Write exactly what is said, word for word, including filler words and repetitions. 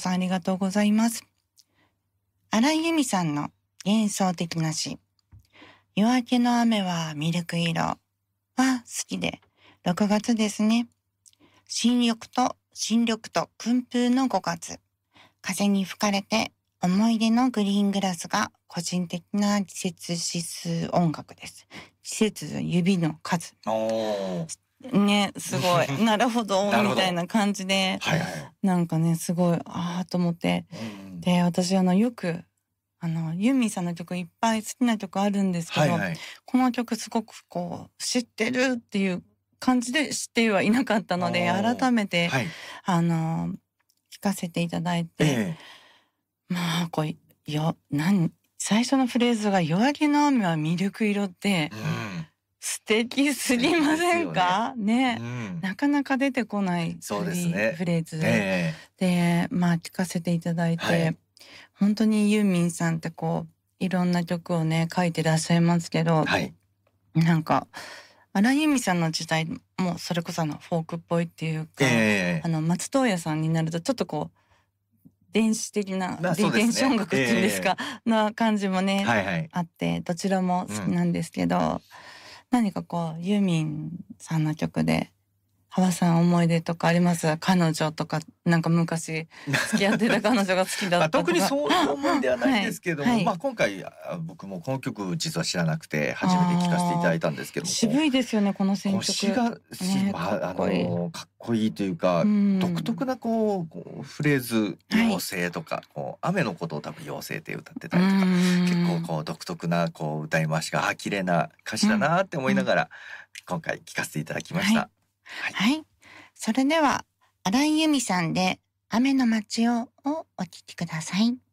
さんありがとうございます。荒井由実さんの幻想的な詩、夜明けの雨はミルク色は好きで、ろくがつですね。新緑と、新緑と薫風のごがつ。風に吹かれて思い出のグリーングラスが個人的な季節指数音楽です。季節指の数。 おー。 ね、すごい。なるほど、みたいな感じで、 はいはい、 なんかね、すごい、ああと思って。うん、で、私、あの、よく、あの、ユーミンさんの曲いっぱい好きな曲あるんですけど、はいはい、この曲すごくこう、知ってるっていう感じで知ってはいなかったので、改めて、はい、あの、聞かせていただいて、えー、まあ、こう、よ、何、最初のフレーズが夜明けの雨はミルク色って、うん素敵すぎませんかね、ね、うん、なかなか出てこないそうですねフレーズ、えー、で、まあ聞かせていただいて、はい、本当にユーミンさんってこういろんな曲をね書いてらっしゃいますけど、はい、なんか荒井由実さんの時代もそれこそあのフォークっぽいっていうか、えー、あの松任谷さんになるとちょっとこう電子的な、まあね、電子音楽っていうんですか、えー、な感じもね、はいはい、あってどちらも好きなんですけど、うん何かこうユーミンさんの曲で幅さん思い出とかあります？彼女とかなんか昔付き合ってた彼女が好きだったとか特にそういう思い出はないんですけども、はいはい、まあ今回僕もこの曲実は知らなくて初めて聴かせていただいたんですけども渋いですよねこの選曲。 詩が、ね、まあ、かっこいい、あのかっこいいというか、うん、独特なこう、こうフレーズ妖精とか、はい、こう雨のことを多分妖精って歌ってたりとか結構こう独特なこう歌い回しがあ綺麗な歌詞だなって思いながら、うん、今回聴かせていただきました。 はい、はいはい、それでは荒井由実さんで雨の街ををお聴きください。